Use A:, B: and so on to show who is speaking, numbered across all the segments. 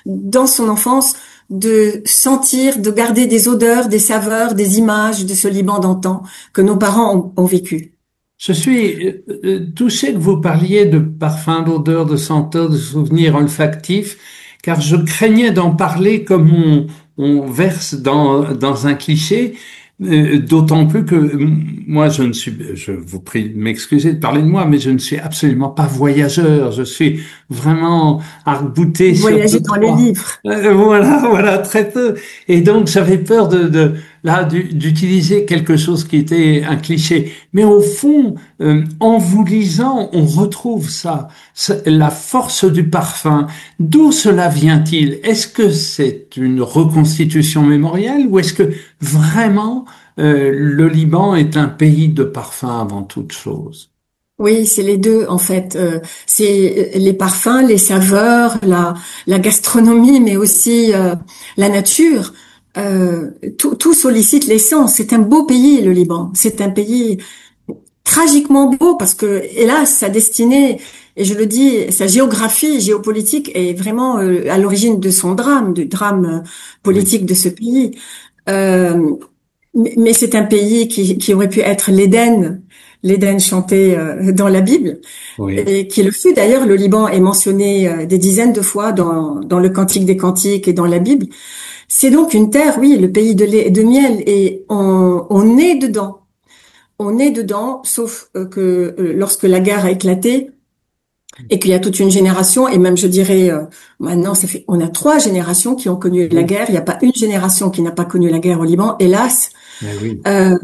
A: dans son enfance, de sentir, de garder des odeurs, des saveurs, des images de ce Liban d'antan que nos parents ont vécu.
B: Je suis touché que vous parliez de parfum, d'odeur, de senteur, de souvenirs olfactifs, car je craignais d'en parler comme on verse dans un cliché, d'autant plus que moi, je vous prie de m'excuser de parler de moi, mais je ne suis absolument pas voyageur. Je suis vraiment arc-bouté sur
A: Voyager
B: deux,
A: dans les
B: trois.
A: livres.
B: Voilà, très peu. Et donc, j'avais peur d'utiliser quelque chose qui était un cliché. Mais au fond, en vous lisant, on retrouve ça, la force du parfum. D'où cela vient-il? Est-ce que c'est une reconstitution mémorielle ou est-ce que vraiment le Liban est un pays de parfum avant toute chose?
A: Oui, c'est les deux en fait. C'est les parfums, les saveurs, la gastronomie, mais aussi la nature. Tout sollicite l'essence. C'est un beau pays, le Liban. C'est un pays tragiquement beau parce que, hélas, sa destinée, et je le dis, sa géographie géopolitique est vraiment à l'origine de son drame, du drame
B: Oui,
A: politique de ce pays. Euh, mais c'est un pays qui aurait pu être l'Éden chanté dans la Bible,
B: oui.
A: et qui le fut d'ailleurs. Le Liban est mentionné des dizaines de fois dans le Cantique des Cantiques et dans la Bible. C'est donc une terre, oui, le pays de lait et de miel, et on est dedans. On est dedans, sauf que lorsque la guerre a éclaté et qu'il y a toute une génération, et même je dirais maintenant, on a 3 générations qui ont connu la
B: Oui,
A: guerre. Il n'y a pas une génération qui n'a pas connu la guerre au Liban, hélas.
B: mais oui.
A: Euh,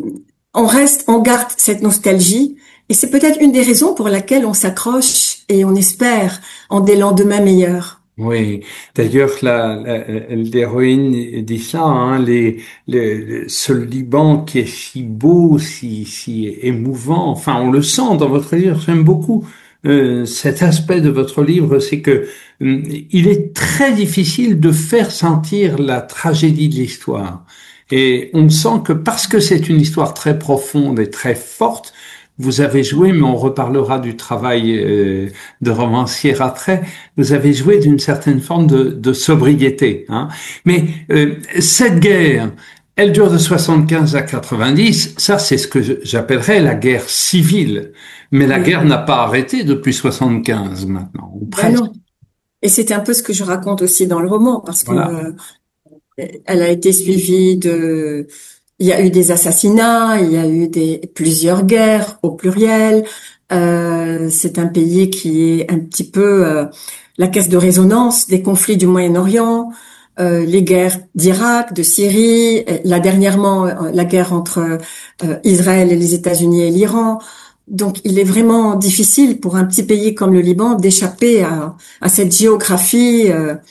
A: on garde cette nostalgie, et c'est peut-être une des raisons pour laquelle on s'accroche et on espère en des lendemains meilleurs.
B: Oui, d'ailleurs, l'héroïne dit ça, hein, ce Liban qui est si beau, si émouvant, enfin, on le sent dans votre livre, j'aime beaucoup cet aspect de votre livre, c'est que il est très difficile de faire sentir la tragédie de l'histoire. Et on sent que parce que c'est une histoire très profonde et très forte, vous avez joué, mais on reparlera du travail de romancière après, vous avez joué d'une certaine forme de sobriété. Hein. Mais cette guerre, elle dure de 75 à 90, ça c'est ce que j'appellerais la guerre civile. Mais la
A: Oui,
B: guerre n'a pas arrêté depuis 75 maintenant, ou
A: ben
B: presque.
A: non. Et c'est un peu ce que je raconte aussi dans le roman, parce que
B: Voilà.
A: elle a été suivie il y a eu des assassinats, il y a eu plusieurs guerres au pluriel. C'est un pays qui est un petit peu la caisse de résonance des conflits du Moyen-Orient, les guerres d'Irak, de Syrie, là dernièrement la guerre entre Israël et les États-Unis et l'Iran. Donc, il est vraiment difficile pour un petit pays comme le Liban d'échapper à cette géographie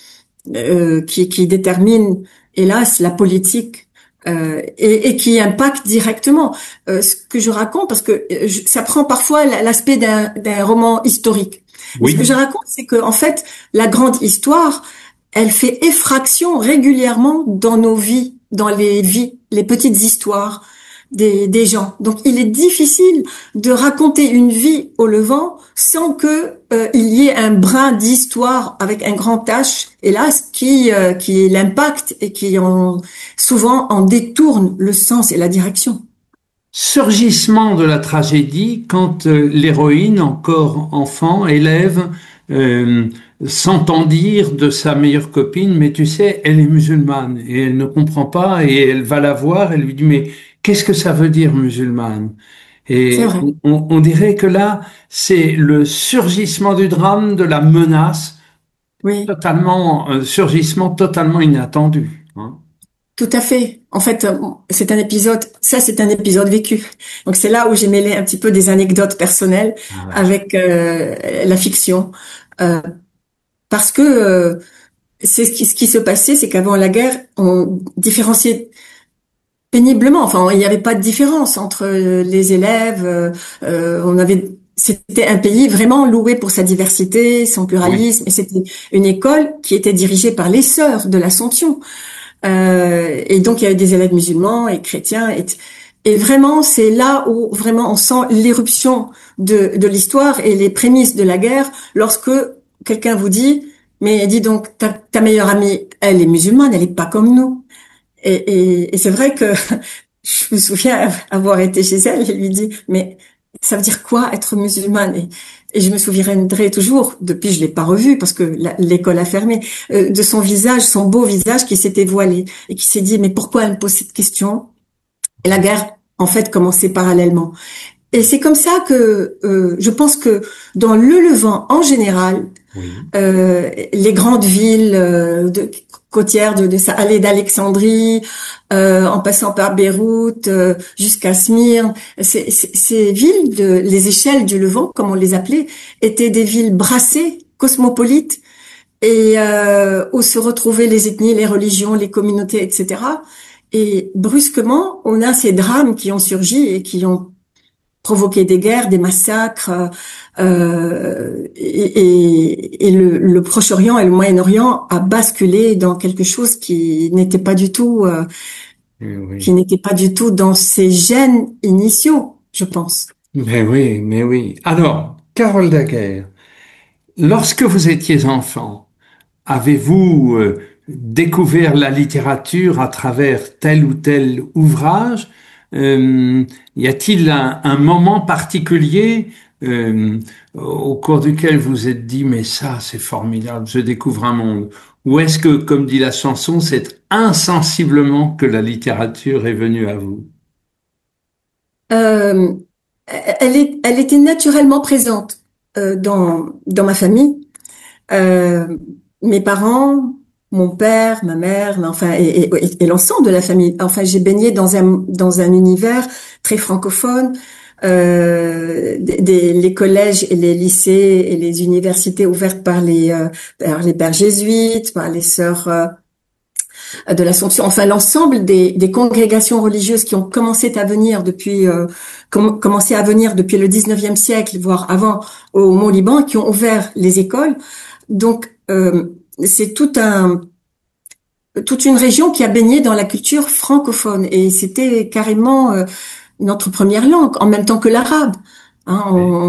A: qui détermine, hélas, la politique et qui impacte directement ce que je raconte, parce que ça prend parfois l'aspect d'un roman historique. Mais ce que je
B: Oui.
A: raconte, c'est que en fait, la grande histoire, elle fait effraction régulièrement dans nos vies, dans les vies, les petites histoires des gens. Donc, il est difficile de raconter une vie au Levant sans que il y ait un brin d'histoire avec un grand H, hélas, qui l'impacte et souvent en détourne le sens et la direction.
B: Surgissement de la tragédie quand l'héroïne, encore enfant, élève, euh, s'entend dire de sa meilleure copine, mais tu sais, elle est musulmane et elle ne comprend pas et elle va la voir, elle lui dit, mais qu'est-ce que ça veut dire musulmane?
A: C'est
B: Et
A: vrai.
B: on dirait que là, c'est le surgissement du drame, de la menace,
A: Oui.
B: totalement, un surgissement totalement inattendu. Hein.
A: Tout à fait. En fait, c'est un épisode vécu. Donc c'est là où j'ai mêlé un petit peu des anecdotes personnelles
B: Ah ouais.
A: avec la fiction. Euh, parce que ce qui se passait, c'est qu'avant la guerre, on différenciait péniblement. Enfin, il n'y avait pas de différence entre les élèves. C'était un pays vraiment loué pour sa diversité, son
B: Oui.
A: pluralisme, et c'était une école qui était dirigée par les sœurs de l'Assomption. Et donc, il y avait des élèves musulmans et chrétiens. Et vraiment, c'est là où vraiment on sent l'éruption de l'histoire et les prémices de la guerre lorsque quelqu'un vous dit, mais dis donc, ta meilleure amie, elle est musulmane, elle est pas comme nous. Et c'est vrai que je me souviens avoir été chez elle et lui dit, mais ça veut dire quoi être musulmane? Et je me souviendrai toujours, depuis je l'ai pas revue parce que l'école a fermé, de son visage, son beau visage qui s'était voilé et qui s'est dit, mais pourquoi elle me pose cette question? Et la guerre, en fait, commençait parallèlement. Et c'est comme ça que je pense que dans le Levant en général,
B: Oui.
A: les grandes villes côtières de ça, aller d'Alexandrie, en passant par Beyrouth jusqu'à Smyrne, ces villes, les échelles du Levant, comme on les appelait, étaient des villes brassées, cosmopolites, et où se retrouvaient les ethnies, les religions, les communautés, etc. Et brusquement, on a ces drames qui ont surgi et qui ont provoquer des guerres, des massacres, et le Proche-Orient et le Moyen-Orient a basculé dans quelque chose qui
B: Oui.
A: n'était pas du tout dans ses gènes initiaux, je pense.
B: Mais oui, mais oui. Alors, Carole Daguerre, lorsque vous étiez enfant, avez-vous découvert la littérature à travers tel ou tel ouvrage? Y a-t-il un moment particulier au cours duquel vous êtes dit, mais ça, c'est formidable, je découvre un monde? Ou est-ce que, comme dit la chanson, c'est insensiblement que la littérature est venue à vous?
A: Euh, elle était naturellement présente dans ma famille. Euh, Mes parents, mon père, ma mère, mais enfin et l'ensemble de la famille. Enfin, j'ai baigné dans un univers très francophone. Les collèges et les lycées et les universités ouvertes par les pères jésuites, par les sœurs de l'Assomption, enfin l'ensemble des congrégations religieuses qui ont commencé à venir depuis le 19e siècle, voire avant, au Mont-Liban, qui ont ouvert les écoles. Donc c'est toute une région qui a baigné dans la culture francophone et c'était carrément notre première langue, en même temps que l'arabe. Hein,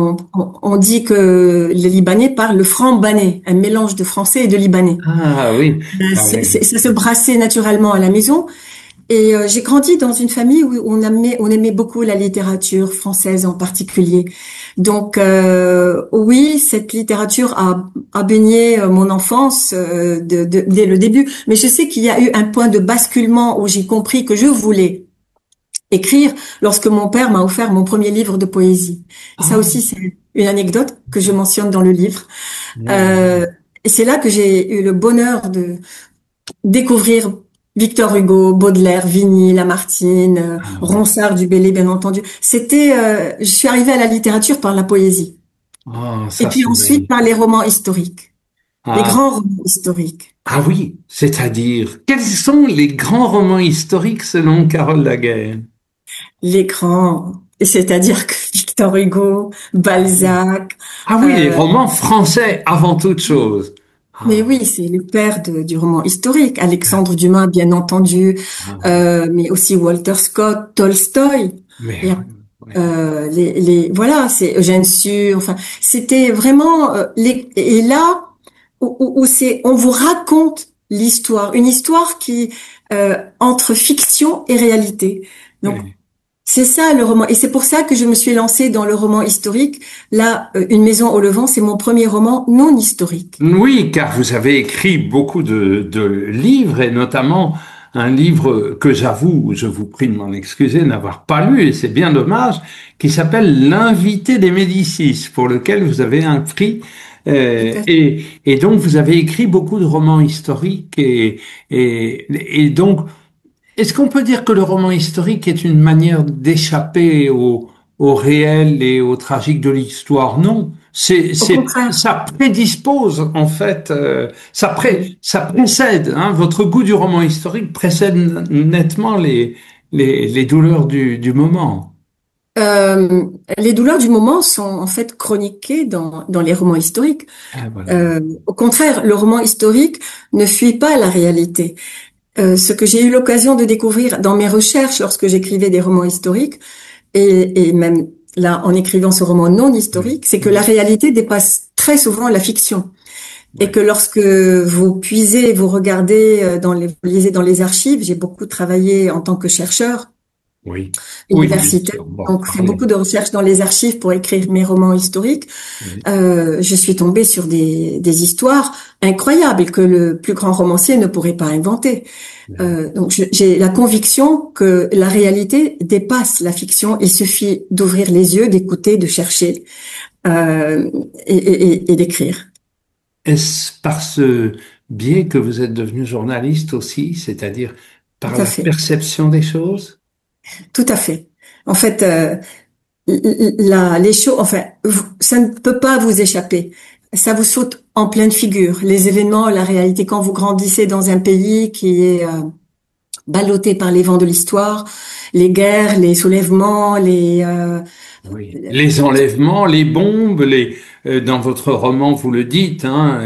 A: on dit que les Libanais parlent le franc-banais, un mélange de français et de libanais.
B: Ah oui, ah oui.
A: Ça se brassait naturellement à la maison. Et j'ai grandi dans une famille où on aimait beaucoup la littérature française en particulier. Donc oui, cette littérature a baigné mon enfance dès le début. Mais je sais qu'il y a eu un point de basculement où j'ai compris que je voulais écrire lorsque mon père m'a offert mon premier livre de poésie. Ça
B: Ah,
A: aussi, c'est une anecdote que je mentionne dans le livre.
B: oui.
A: Euh, et c'est là que j'ai eu le bonheur de découvrir Victor Hugo, Baudelaire, Vigny, Lamartine,
B: Ah, oui.
A: Ronsard du Bellay, bien entendu. Je suis arrivée à la littérature par la poésie.
B: Ah,
A: Et
B: ça
A: puis
B: c'est
A: ensuite par
B: magnifique.
A: les romans historiques, les
B: Ah,
A: grands romans historiques.
B: ah oui, c'est-à-dire, quels sont les grands romans historiques selon Carole Laguerre?
A: Les grands, c'est-à-dire que Victor Hugo, Balzac,
B: Ah oui, les
A: euh,
B: romans français avant toute chose.
A: mais
B: Ah,
A: oui, c'est le père du roman historique. Alexandre Dumas, bien entendu,
B: ah oui,
A: mais aussi Walter Scott, Tolstoï.
B: mais
A: Il y a,
B: oui,
A: voilà, c'est Eugène Sue. Enfin, c'était vraiment et là où c'est, on vous raconte l'histoire, une histoire qui entre fiction et réalité. Donc
B: oui.
A: c'est ça le roman, et c'est pour ça que je me suis lancée dans le roman historique. Là, Une maison au Levant, c'est mon premier roman non historique.
B: Oui, car vous avez écrit beaucoup de livres et notamment un livre que j'avoue, je vous prie de m'en excuser, n'avoir pas lu et c'est bien dommage, qui s'appelle L'invité des Médicis, pour lequel vous avez un prix.
A: Tout à fait.
B: Et donc vous avez écrit beaucoup de romans historiques et donc est-ce qu'on peut dire que le roman historique est une manière d'échapper au réel et au tragique de l'histoire? Non.
A: Au contraire.
B: Ça prédispose, en fait, ça précède, hein, votre goût du roman historique précède nettement les douleurs du moment.
A: Euh, les douleurs du moment sont en fait chroniquées dans les romans historiques.
B: Ah, voilà.
A: Au contraire, le roman historique ne fuit pas la réalité. Ce que j'ai eu l'occasion de découvrir dans mes recherches lorsque j'écrivais des romans historiques, et même là en écrivant ce roman non historique, c'est que la réalité dépasse très souvent la fiction. Et que
B: ouais.
A: lorsque vous puisez, vous regardez vous lisez dans les archives, j'ai beaucoup travaillé en tant que chercheur
B: Oui. Oui, bien
A: universitaire,
B: sûr. On va en
A: donc fait
B: reparler.
A: beaucoup de recherches dans les archives pour écrire mes romans historiques.
B: Oui.
A: Je suis tombée sur des histoires incroyables que le plus grand romancier ne pourrait pas inventer. Donc j'ai la conviction que la réalité dépasse la fiction. Il suffit d'ouvrir les yeux, d'écouter, de chercher euh, et d'écrire.
B: Est-ce par ce biais que vous êtes devenu journaliste aussi, c'est-à-dire
A: Tout
B: par
A: à
B: la
A: fait,
B: perception des choses?
A: tout à fait. En fait, les choses, enfin, ça ne peut pas vous échapper. Ça vous saute en pleine figure. Les événements, la réalité, quand vous grandissez dans un pays qui est ballotté par les vents de l'histoire, les guerres, les soulèvements,
B: Oui. Les enlèvements, les bombes, dans votre roman, vous le dites, hein,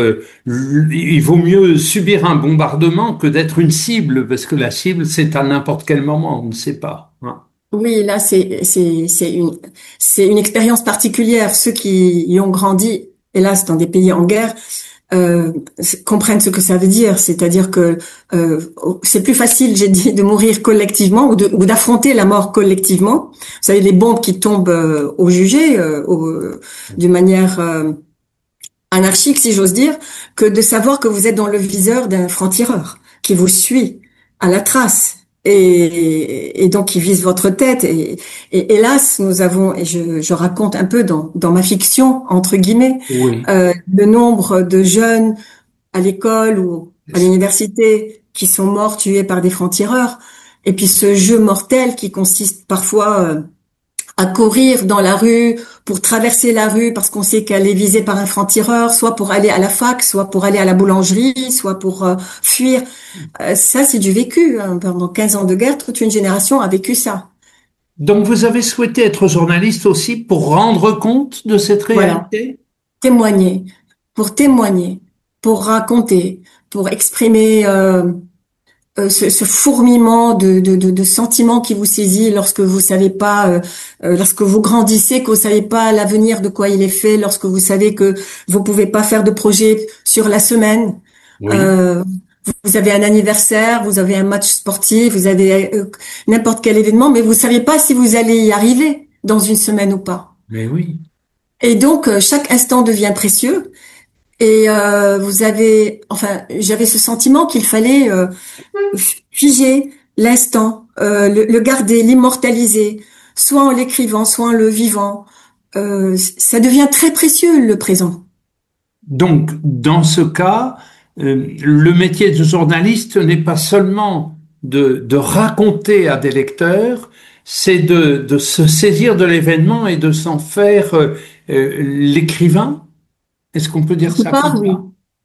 B: il vaut mieux subir un bombardement que d'être une cible, parce que la cible, c'est à n'importe quel moment, on ne sait pas, hein.
A: oui, là, c'est une expérience particulière. Ceux qui y ont grandi, hélas, dans des pays en guerre, euh, comprennent ce que ça veut dire. C'est-à-dire que c'est plus facile, j'ai dit, de mourir collectivement ou d'affronter la mort collectivement. Vous savez, les bombes qui tombent au jugé, d'une manière anarchique, si j'ose dire, que de savoir que vous êtes dans le viseur d'un franc-tireur qui vous suit à la trace. Et donc qui vise votre tête. Et hélas, nous avons, et je raconte un peu dans ma fiction, entre guillemets,
B: Oui.
A: le nombre de jeunes à l'école ou à l'université qui sont morts tués par des francs-tireurs. Et puis ce jeu mortel qui consiste parfois à courir dans la rue, pour traverser la rue parce qu'on sait qu'elle est visée par un franc-tireur, soit pour aller à la fac, soit pour aller à la boulangerie, soit pour fuir. Ça, c'est du vécu, hein. Pendant 15 ans de guerre, toute une génération a vécu ça.
B: Donc, vous avez souhaité être journaliste aussi pour rendre compte de cette
A: Voilà.
B: réalité?
A: Témoigner, témoigner, pour raconter, pour exprimer ce fourmillement de sentiments qui vous saisit lorsque vous savez pas, lorsque vous grandissez, que vous savez pas l'avenir de quoi il est fait, lorsque vous savez que vous pouvez pas faire de projet sur la semaine.
B: Oui,
A: Euh, vous avez un anniversaire, vous avez un match sportif, vous avez n'importe quel événement, mais vous savez pas si vous allez y arriver dans une semaine ou pas.
B: mais oui.
A: Et donc, chaque instant devient précieux. Et enfin, j'avais ce sentiment qu'il fallait figer l'instant, le garder, l'immortaliser, soit en l'écrivant, soit en le vivant. Ça devient très précieux, le présent.
B: Donc, dans ce cas, le métier de journaliste n'est pas seulement de raconter à des lecteurs, c'est de se saisir de l'événement et de s'en faire l'écrivain. Est-ce qu'on peut dire
A: Quelque
B: ça comme
A: part, oui.
B: ça?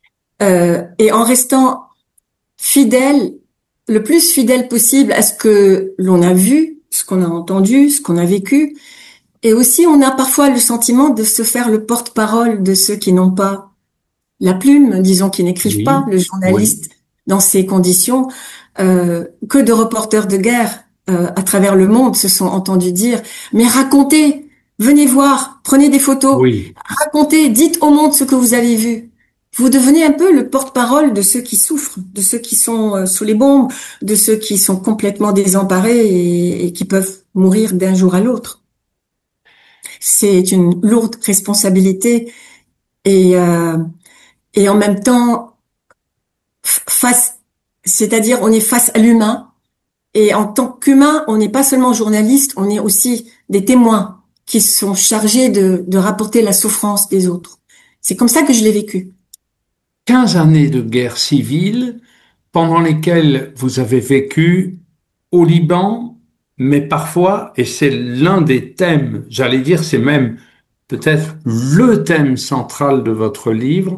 A: Et en restant fidèle, le plus fidèle possible à ce que l'on a vu, ce qu'on a entendu, ce qu'on a vécu. Et aussi, on a parfois le sentiment de se faire le porte-parole de ceux qui n'ont pas la plume, disons, qui n'écrivent pas,
B: Oui,
A: le
B: oui,
A: journaliste dans ces conditions. Que de reporters de guerre à travers le monde se sont entendus dire, mais racontez, venez voir, prenez des photos,
B: oui.
A: racontez, dites au monde ce que vous avez vu. Vous devenez un peu le porte-parole de ceux qui souffrent, de ceux qui sont sous les bombes, de ceux qui sont complètement désemparés et qui peuvent mourir d'un jour à l'autre. C'est une lourde responsabilité et, euh, et en même temps, face, c'est-à-dire on est face à l'humain. Et en tant qu'humain, on n'est pas seulement journaliste, on est aussi des témoins qui sont chargés de rapporter la souffrance des autres. C'est comme ça que je l'ai vécu.
B: 15 années de guerre civile pendant lesquelles vous avez vécu au Liban, mais parfois, et c'est l'un des thèmes, j'allais dire, c'est même peut-être le thème central de votre livre,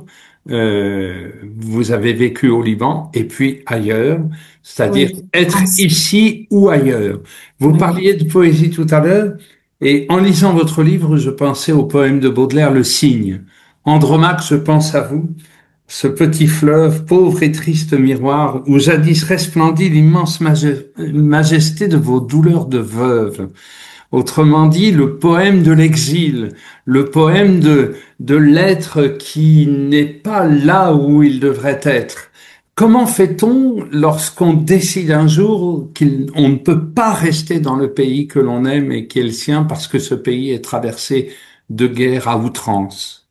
B: vous avez vécu au Liban et puis ailleurs, c'est-à-dire
A: Oui,
B: être
A: France.
B: ici ou ailleurs. Vous
A: Oui.
B: parliez de poésie tout à l'heure, et en lisant votre livre, je pensais au poème de Baudelaire, Le Cygne. Andromaque, je pense à vous, ce petit fleuve, pauvre et triste miroir, où jadis resplendit l'immense majesté de vos douleurs de veuve. Autrement dit, le poème de l'exil, le poème de l'être qui n'est pas là où il devrait être. Comment fait-on lorsqu'on décide un jour qu'on ne peut pas rester dans le pays que l'on aime et qui est le sien parce que ce pays est traversé de guerres à outrance?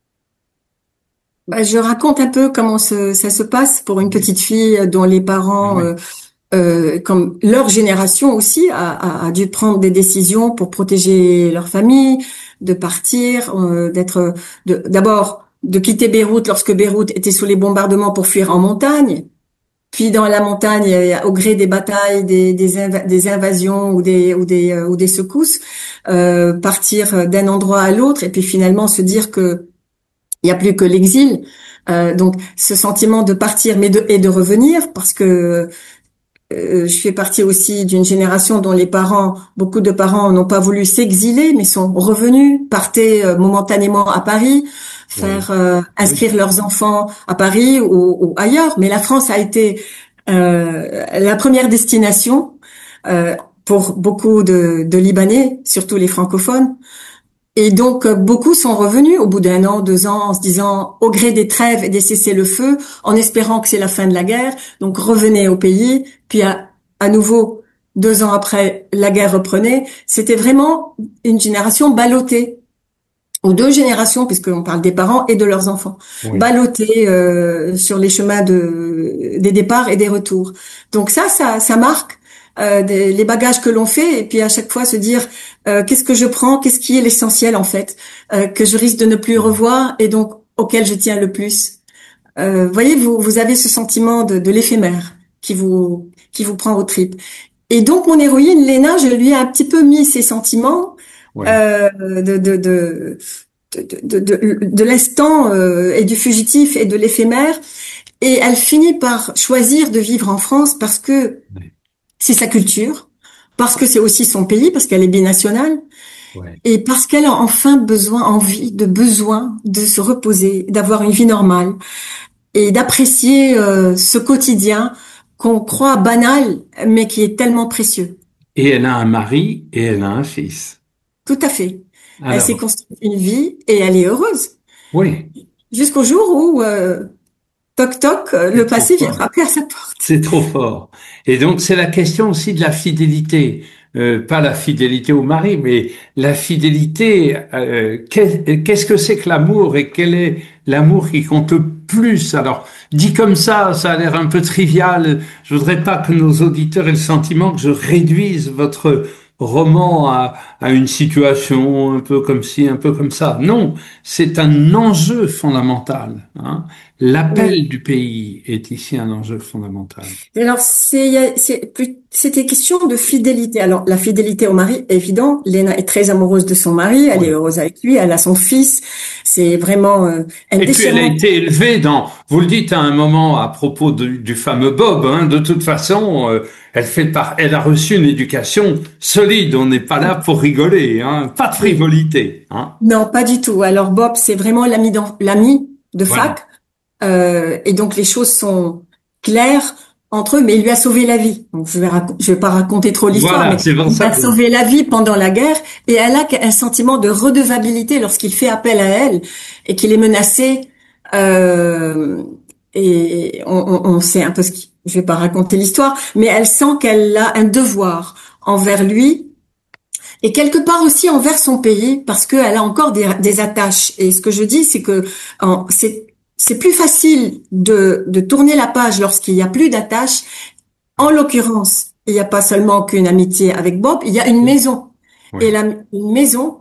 A: Bah, je raconte un peu comment ça se passe pour une petite fille dont les parents,
B: Oui,
A: comme leur génération aussi, a dû prendre des décisions pour protéger leur famille, de partir, d'abord de quitter Beyrouth lorsque Beyrouth était sous les bombardements pour fuir en montagne. Puis dans la montagne, au gré des batailles, des invasions ou des secousses, partir d'un endroit à l'autre et puis finalement se dire que il n'y a plus que l'exil. Donc ce sentiment de partir et de revenir parce que je fais partie aussi d'une génération dont beaucoup de parents n'ont pas voulu s'exiler mais sont revenus, partaient momentanément à Paris,
B: oui, oui,
A: inscrire leurs enfants à Paris ou ailleurs. Mais la France a été la première destination euh, pour beaucoup de Libanais, surtout les francophones. Et donc, beaucoup sont revenus au bout d'un an, 2 ans, en se disant, au gré des trêves et des cessez-le-feu, en espérant que c'est la fin de la guerre. Donc, revenez au pays. Puis, à nouveau, 2 ans après, la guerre reprenait. C'était vraiment une génération ballottée, ou 2 générations, puisqu'on parle des parents et de leurs enfants,
B: oui.
A: ballottées sur les chemins des départs et des retours. Donc ça marque les bagages que l'on fait, et puis à chaque fois se dire qu'est-ce que je prends, qu'est-ce qui est l'essentiel en fait, que je risque de ne plus revoir et donc auquel je tiens le plus. Voyez, vous avez ce sentiment de l'éphémère qui vous prend aux tripes. Et donc mon héroïne Léna, je lui ai un petit peu mis ces sentiments
B: Oui.
A: euh, de, de, de, de l'instant et du fugitif et de l'éphémère. Et elle finit par choisir de vivre en France parce que
B: Oui.
A: c'est sa culture, parce que c'est aussi son pays, parce qu'elle est binationale,
B: Ouais.
A: et parce qu'elle a enfin besoin de se reposer, d'avoir une vie normale et d'apprécier ce quotidien qu'on croit banal, mais qui est tellement précieux.
B: Et elle a un mari et elle a un fils.
A: Tout à fait. Elle s'est
B: Alors,
A: construite une vie et elle est heureuse.
B: oui,
A: Jusqu'au jour où, toc toc,
B: c'est
A: le
B: trop
A: passé vient
B: fort.
A: frapper à sa porte.
B: C'est trop fort. Et donc, c'est la question aussi de la fidélité. Pas la fidélité au mari, mais la fidélité. Qu'est-ce que c'est que l'amour et quel est l'amour qui compte le plus? Alors, dit comme ça a l'air un peu trivial. Je voudrais pas que nos auditeurs aient le sentiment que je réduise votre roman à une situation un peu comme ci, un peu comme ça. Non, c'est un enjeu fondamental, hein.
A: Oui.
B: L'appel du pays est ici un enjeu fondamental.
A: Alors, c'était question de fidélité. Alors, la fidélité au mari, évident. Léna est très amoureuse de son mari. Elle est
B: Oui.
A: heureuse avec lui. Elle a son fils. C'est vraiment un
B: Et puis elle a
A: déchirement.
B: été élevée vous le dites à un moment à propos du fameux Bob, hein, de toute façon, elle a reçu une éducation solide. On n'est pas là pour rigoler, hein, pas de
A: Oui.
B: frivolité, hein.
A: Non, pas du tout. Alors, Bob, c'est vraiment l'ami de
B: Voilà,
A: fac. Et donc, les choses sont claires entre eux, mais il lui a sauvé la vie. Donc, je vais pas raconter trop l'histoire,
B: voilà,
A: mais
B: c'est pour
A: il
B: ça
A: a
B: que
A: sauvé la vie pendant la guerre et elle a un sentiment de redevabilité lorsqu'il fait appel à elle et qu'il est menacé. Euh, et on sait un peu je vais pas raconter l'histoire, mais elle sent qu'elle a un devoir envers lui et quelque part aussi envers son pays parce qu'elle a encore des attaches. Et ce que je dis, c'est que c'est plus facile de tourner la page lorsqu'il y a plus d'attaches. En l'occurrence, il n'y a pas seulement qu'une amitié avec Bob, il y a une maison. Et
B: oui,
A: une maison,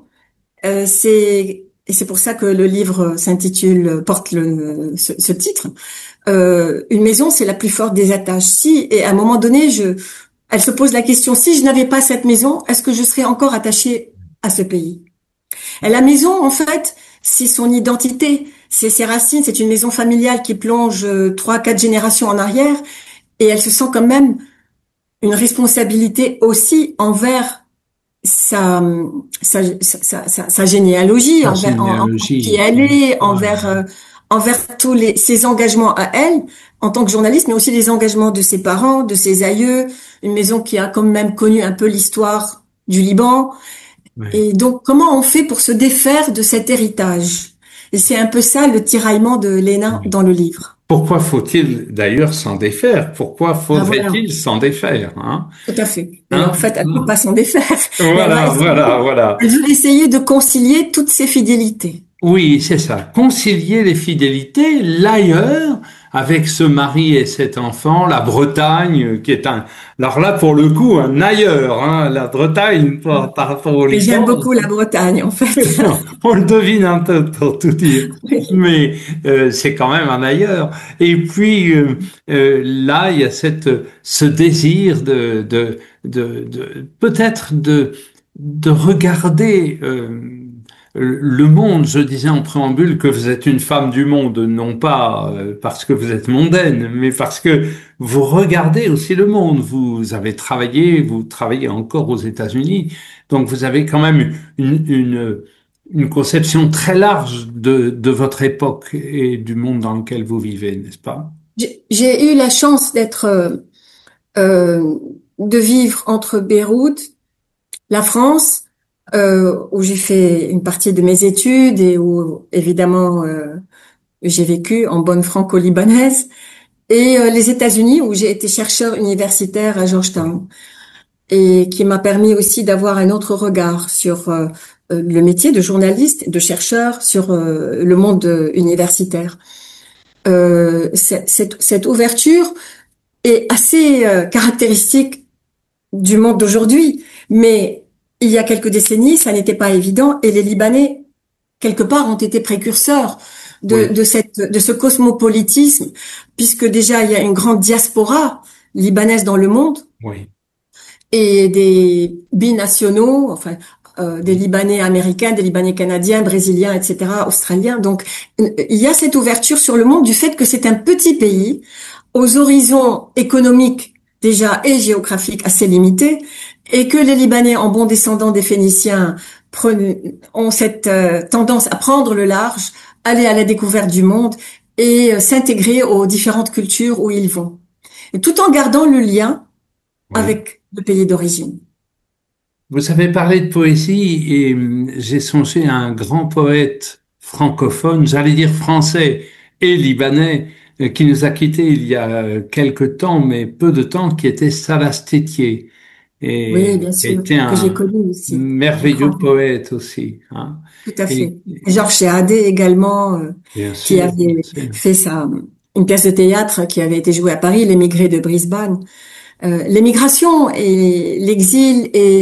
A: et c'est pour ça que le livre porte ce titre. Une maison, c'est la plus forte des attaches. Si, et à un moment donné, elle se pose la question, si je n'avais pas cette maison, est-ce que je serais encore attachée à ce pays? Et la maison, en fait, c'est son identité, c'est ses racines, c'est une maison familiale qui plonge 3, 4 générations en arrière, et elle se sent quand même une responsabilité aussi envers sa généalogie,
B: la
A: envers qui
B: généalogie,
A: elle est,
B: voilà.
A: envers tous ses engagements à elle en tant que journaliste, mais aussi les engagements de ses parents, de ses aïeux, une maison qui a quand même connu un peu l'histoire du Liban.
B: Oui.
A: Et donc, comment on fait pour se défaire de cet héritage? Et c'est un peu ça le tiraillement de Léna
B: Oui.
A: dans le livre.
B: Pourquoi faut-il d'ailleurs s'en défaire? Pourquoi
A: Ah voilà,
B: faudrait-il s'en défaire, hein?
A: tout à fait. Mais en
B: Hein?
A: fait, elle ne peut pas s'en défaire. Mais
B: Voilà, voilà, voilà.
A: elle veut essayer de concilier toutes ses fidélités.
B: Oui, c'est ça. Concilier les fidélités, l'ailleurs, avec ce mari et cet enfant, la Bretagne, qui est un, alors là, pour le coup, un ailleurs, hein, la Bretagne par rapport au
A: Mais j'aime
B: Liban.
A: beaucoup la Bretagne, en fait.
B: On le devine un peu pour tout dire,
A: Oui.
B: mais c'est quand même un ailleurs. Et puis là, il y a ce désir peut-être de regarder le monde. Je disais en préambule que vous êtes une femme du monde, non pas parce que vous êtes mondaine, mais parce que vous regardez aussi le monde. Vous travaillez encore aux États-Unis, donc vous avez quand même une conception très large de votre époque et du monde dans lequel vous vivez, n'est-ce pas?
A: J'ai eu la chance de vivre entre Beyrouth, la France, où j'ai fait une partie de mes études et où, évidemment, j'ai vécu en bonne franco-libanaise, et les États-Unis, où j'ai été chercheur universitaire à
B: Oui.
A: Georgetown, et qui m'a permis aussi d'avoir un autre regard sur le métier de journaliste, de chercheur, sur le monde universitaire. Cette ouverture est assez caractéristique du monde d'aujourd'hui, mais il y a quelques décennies, ça n'était pas évident, et les Libanais, quelque part, ont été précurseurs
B: Oui,
A: de ce cosmopolitisme, puisque déjà il y a une grande diaspora libanaise dans le monde,
B: oui.
A: et des binationaux, enfin des Libanais américains, des Libanais canadiens, brésiliens, etc., australiens. Donc il y a cette ouverture sur le monde du fait que c'est un petit pays aux horizons économiques déjà et géographiques assez limités, et que les Libanais, en bons descendants des Phéniciens, ont cette tendance à prendre le large, aller à la découverte du monde et s'intégrer aux différentes cultures où ils vont, et tout en gardant le lien
B: Oui.
A: avec le pays d'origine.
B: Vous avez parlé de poésie et j'ai songé à un grand poète francophone, j'allais dire français et libanais, qui nous a quittés il y a quelque temps, mais peu de temps, qui était Salas Tétier,
A: Oui,
B: et
A: bien
B: qui
A: sûr,
B: était
A: que j'ai
B: un
A: connu aussi. Un
B: merveilleux
A: grand poète.
B: poète aussi, hein.
A: Tout à
B: Et
A: fait. Georges Chéadé également, qui
B: bien
A: avait
B: sûr.
A: fait une pièce de théâtre qui avait été jouée à Paris, L'émigré de Brisbane. L'émigration et l'exil et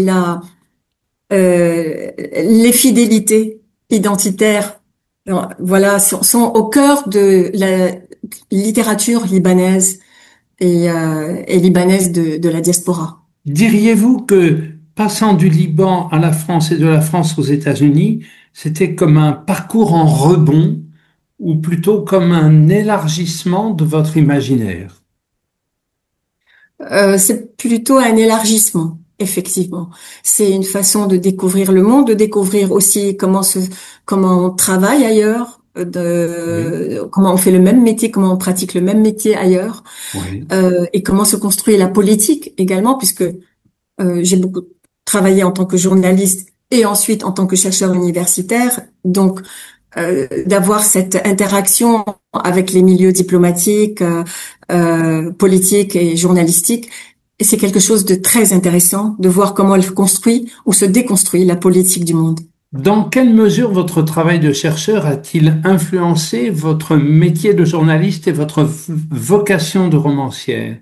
A: les fidélités identitaires, voilà, sont au cœur de la littérature libanaise et libanaise de la diaspora.
B: Diriez-vous que passant du Liban à la France et de la France aux États-Unis, c'était comme un parcours en rebond ou plutôt comme un élargissement de votre imaginaire?
A: C'est plutôt un élargissement, effectivement. C'est une façon de découvrir le monde, de découvrir aussi comment on travaille ailleurs,
B: Oui,
A: comment on fait le même métier, comment on pratique le même métier ailleurs,
B: oui,
A: et comment se construit la politique également, puisque j'ai beaucoup travaillé en tant que journaliste et ensuite en tant que chercheur universitaire. Donc, d'avoir cette interaction avec les milieux diplomatiques, politiques et journalistiques. Et c'est quelque chose de très intéressant de voir comment elle construit ou se déconstruit la politique du monde.
B: dans quelle mesure votre travail de chercheur a-t-il influencé votre métier de journaliste et votre vocation de romancière?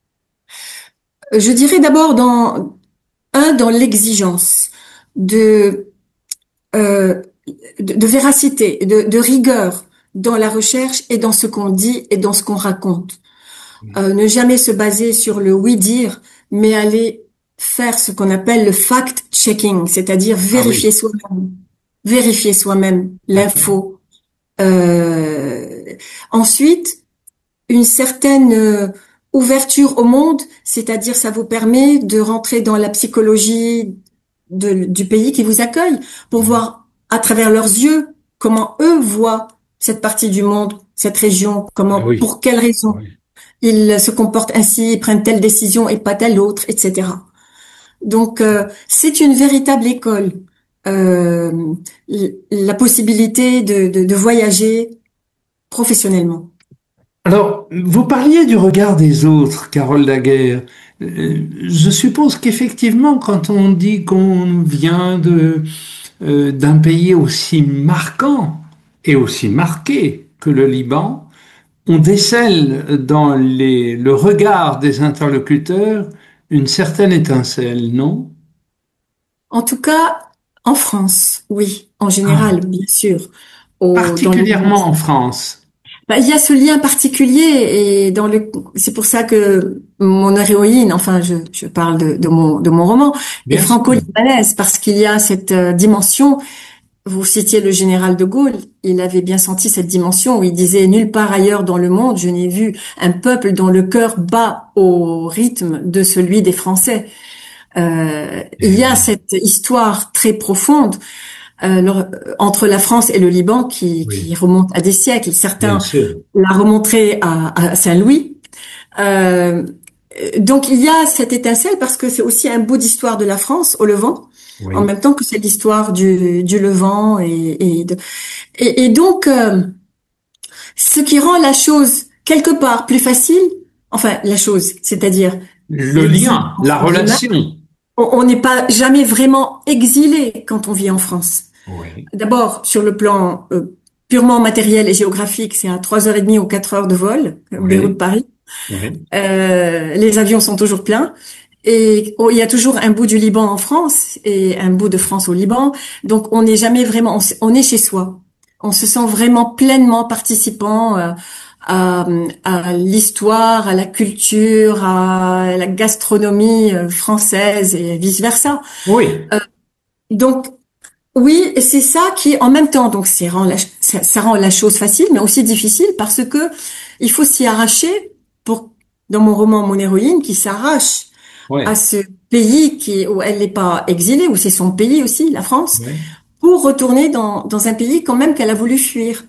A: Je dirais d'abord dans l'exigence de, euh, de véracité, de rigueur dans la recherche et dans ce qu'on dit et dans ce qu'on raconte. Ne jamais se baser sur le oui-dire, mais aller faire ce qu'on appelle le fact-checking, c'est-à-dire
B: Ah oui,
A: vérifier soi-même
B: d'accord.
A: l'info. Euh, Ensuite, une certaine ouverture au monde, c'est-à-dire ça vous permet de rentrer dans la psychologie du pays qui vous accueille pour
B: Oui.
A: voir à travers leurs yeux comment eux voient cette partie du monde, cette région,
B: Ah oui,
A: pour quelles raisons
B: oui.
A: ils se comportent ainsi, ils prennent telle décision et pas telle autre, etc. Donc, c'est une véritable école. Euh, la possibilité de voyager professionnellement.
B: Alors, vous parliez du regard des autres, Carole Daguerre. Je suppose qu'effectivement, quand on dit qu'on vient d'un pays aussi marquant et aussi marqué que le Liban, on décèle dans le regard des interlocuteurs une certaine étincelle, non?
A: En tout cas, en France, oui, en
B: Ah,
A: général, bien sûr. Dans le monde.
B: particulièrement en France.
A: Bah, il y a ce lien particulier et c'est pour ça que mon héroïne, enfin, je parle de mon roman, est
B: Bien sûr.
A: franco-libanaise parce qu'il y a cette dimension. Vous citiez le général de Gaulle, il avait bien senti cette dimension où il disait nulle part ailleurs dans le monde je n'ai vu un peuple dont le cœur bat au rythme de celui des Français. Il
B: Eh
A: y a
B: oui,
A: cette histoire très profonde entre la France et le Liban qui
B: oui,
A: remonte à des siècles.
B: bien
A: Certains
B: sûr.
A: la remonteraient à Saint-Louis. Euh, donc il y a cette étincelle parce que c'est aussi un bout d'histoire de la France au Levant, en
B: Oui.
A: même temps que c'est l'histoire du Levant et donc ce qui rend la chose quelque part plus facile, enfin la chose, c'est-à-dire
B: Le
A: l'exil
B: lien, la
A: entre guillemets,
B: relation.
A: on n'est pas jamais vraiment exilé quand on vit en France.
B: Oui,
A: D'abord, sur le plan purement matériel et géographique, c'est à 3h30 ou 4 heures de vol,
B: oui,
A: Beyrouth-Paris.
B: oui.
A: Les avions sont toujours pleins. Et il y a toujours un bout du Liban en France et un bout de France au Liban. Donc, on n'est jamais vraiment, on est chez soi. On se sent vraiment pleinement participant à, à l'histoire, à la culture, à la gastronomie française et vice-versa.
B: Oui,
A: Donc, oui, et c'est ça qui, en même temps, donc ça rend la chose facile, mais aussi difficile parce que il faut s'y arracher pour, dans mon roman, mon héroïne qui s'arrache à
B: oui,
A: ce pays où elle n'est pas exilée, où c'est son pays aussi, la France,
B: oui,
A: pour retourner dans un pays quand même qu'elle a voulu fuir,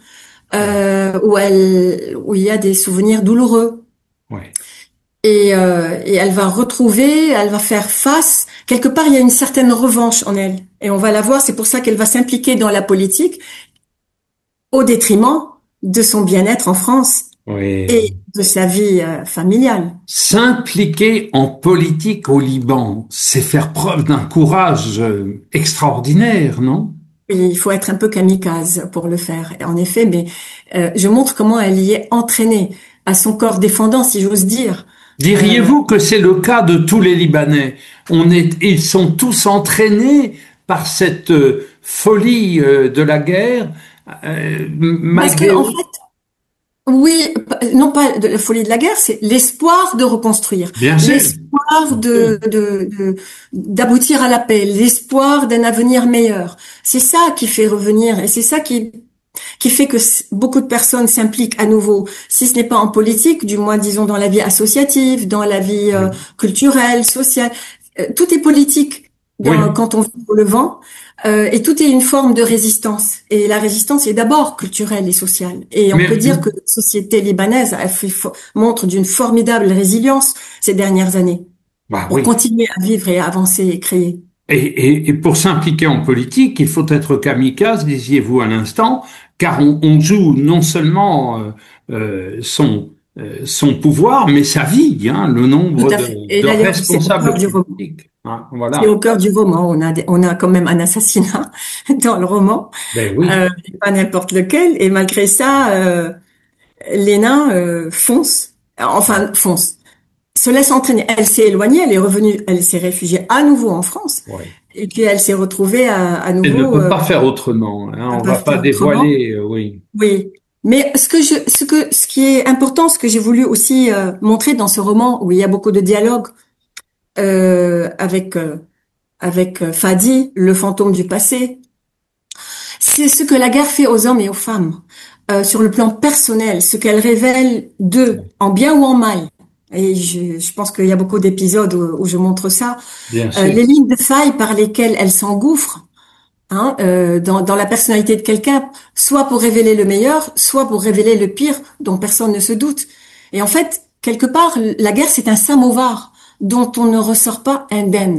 A: où il y a des souvenirs douloureux.
B: oui.
A: Et elle va retrouver, elle va faire face. Quelque part, il y a une certaine revanche en elle. Et on va la voir, c'est pour ça qu'elle va s'impliquer dans la politique au détriment de son bien-être en France et
B: Oui.
A: de sa vie familiale.
B: S'impliquer en politique au Liban, c'est faire preuve d'un courage extraordinaire, non?
A: Et il faut être un peu kamikaze pour le faire, en effet, mais je montre comment elle y est entraînée à son corps défendant, si j'ose dire. Euh,
B: Diriez-vous que c'est le cas de tous les Libanais? Ils sont tous entraînés par cette folie de la guerre,
A: Parce que,
B: malgré
A: en
B: eux.
A: fait, oui, non pas de la folie de la guerre, c'est l'espoir de reconstruire,
B: Bien sûr,
A: l'espoir
B: bien sûr.
A: d'aboutir à la paix, l'espoir d'un avenir meilleur. C'est ça qui fait revenir et c'est ça qui fait que beaucoup de personnes s'impliquent à nouveau, si ce n'est pas en politique, du moins disons dans la vie associative, dans la vie
B: Oui,
A: culturelle, sociale. Tout est politique
B: oui,
A: quand on vit au Levant, et tout est une forme de résistance. Et la résistance est d'abord culturelle et sociale. Et on peut
B: mais
A: dire que la société libanaise montre d'une formidable résilience ces dernières années
B: bah
A: pour
B: oui.
A: continuer à vivre et à avancer et créer.
B: Et pour s'impliquer en politique, il faut être kamikaze, disiez-vous à l'instant, car on joue non seulement son pouvoir, mais sa vie, hein, le
A: Tout
B: nombre
A: à fait. Et
B: de
A: d'ailleurs, c'est au cœur
B: responsables
A: du roman.
B: politiques. Hein,
A: C'est au
B: voilà.
A: cœur du roman. On a quand même un assassinat dans le roman,
B: Ben oui,
A: pas n'importe lequel. Et malgré ça, Léna fonce, enfin fonce, se laisse entraîner. Elle s'est éloignée, elle est revenue, elle s'est réfugiée à nouveau en France.
B: oui.
A: Et puis elle s'est retrouvée à
B: Elle ne
A: nouveau
B: peut pas faire autrement. Hein,
A: à
B: on
A: pas
B: va pas
A: faire autrement.
B: dévoiler, oui.
A: Oui. Mais ce qui est important, ce que j'ai voulu aussi montrer dans ce roman où il y a beaucoup de dialogues avec Fadi, le fantôme du passé, c'est ce que la guerre fait aux hommes et aux femmes, sur le plan personnel, ce qu'elle révèle d'eux, en bien ou en mal. Et je pense qu'il y a beaucoup d'épisodes où je montre ça.
B: Bien sûr.
A: Les lignes de faille par lesquelles elle s'engouffre, hein, dans la personnalité de quelqu'un, soit pour révéler le meilleur, soit pour révéler le pire dont personne ne se doute. Et en fait, quelque part, la guerre, c'est un samovar dont on ne ressort pas indemne.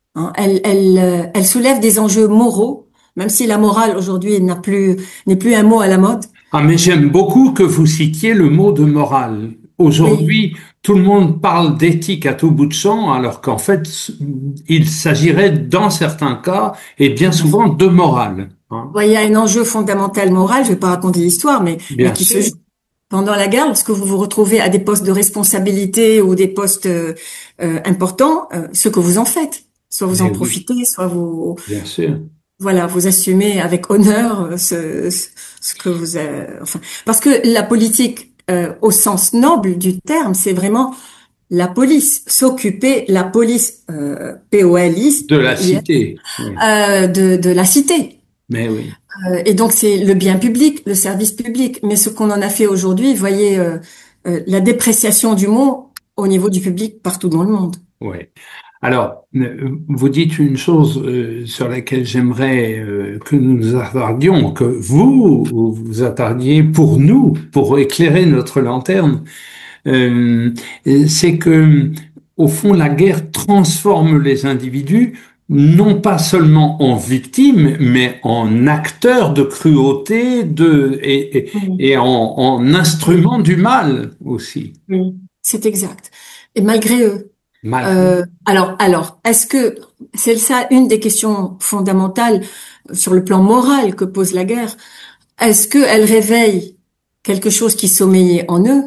A: hein. Elle soulève des enjeux moraux, même si la morale aujourd'hui n'est plus un mot à la mode.
B: Ah, mais j'aime beaucoup que vous citiez le mot de morale.
A: Oui,
B: Aujourd'hui, tout le monde parle d'éthique à tout bout de champ, alors qu'en fait, il s'agirait, dans certains cas, et bien
A: tout à fait.
B: souvent, de morale, hein.
A: Ouais, il y a un enjeu fondamental moral, je vais pas raconter l'histoire, mais
B: Bien
A: qui se
B: sûr.
A: joue pendant la guerre, lorsque vous vous retrouvez à des postes de responsabilité ou des postes importants, ce que vous en faites. Soit vous en
B: Mais oui,
A: profitez, soit vous,
B: bien sûr.
A: voilà, vous assumez avec honneur ce que vous enfin, parce que la politique, au sens noble du terme, c'est vraiment la police, s'occuper, la police,
B: De la
A: POLIS,
B: cité, oui.
A: de la cité.
B: Mais oui,
A: Et donc c'est le bien public, le service public. Mais ce qu'on en a fait aujourd'hui, vous voyez, la dépréciation du mot au niveau du public partout dans le monde.
B: oui. Alors, vous dites une chose sur laquelle j'aimerais que nous nous attardions, que vous vous attardiez pour nous, pour éclairer notre lanterne. Euh, c'est que, au fond, la guerre transforme les individus, non pas seulement en victimes, mais en acteurs de cruauté,
A: Mhm.
B: et en instruments du mal aussi,
A: Mhm. C'est exact. Et malgré eux.
B: malgré.
A: Est-ce que c'est ça une des questions fondamentales sur le plan moral que pose la guerre? Est-ce qu'elle réveille quelque chose qui sommeillait en eux,